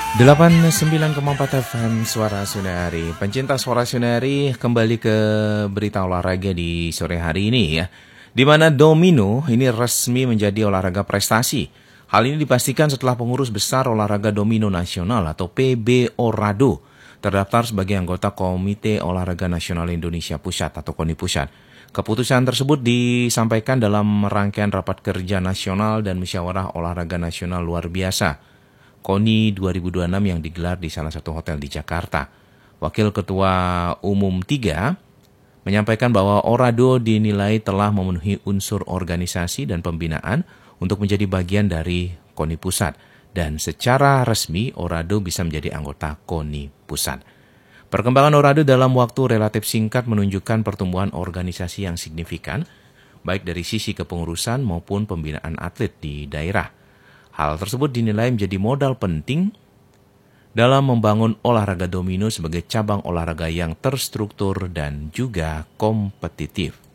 89,4 FM Suara Sunari. Pencinta Suara Sunari, kembali ke berita olahraga di sore hari ini ya. Di mana domino ini resmi menjadi olahraga prestasi. Hal ini dipastikan setelah pengurus besar olahraga domino nasional atau PB Orado terdaftar sebagai anggota Komite Olahraga Nasional Indonesia Pusat atau KONI Pusat. Keputusan tersebut disampaikan dalam rangkaian rapat kerja nasional dan musyawarah olahraga nasional luar biasa KONI 2026 yang digelar di salah satu hotel di Jakarta. Wakil Ketua Umum 3 menyampaikan bahwa Orado dinilai telah memenuhi unsur organisasi dan pembinaan untuk menjadi bagian dari KONI Pusat. Dan secara resmi Orado bisa menjadi anggota KONI Pusat. Perkembangan Orado dalam waktu relatif singkat menunjukkan pertumbuhan organisasi yang signifikan, baik dari sisi kepengurusan maupun pembinaan atlet di daerah. Hal tersebut dinilai menjadi modal penting dalam membangun olahraga domino sebagai cabang olahraga yang terstruktur dan juga kompetitif.